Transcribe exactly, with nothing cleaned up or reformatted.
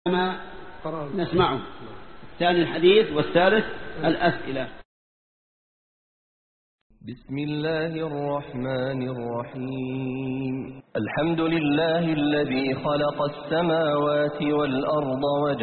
ما نسمعه. الثاني الحديث والثالث الأسئلة. بسم الله الرحمن الرحيم. الحمد لله الذي خلق السماوات والأرض وجعل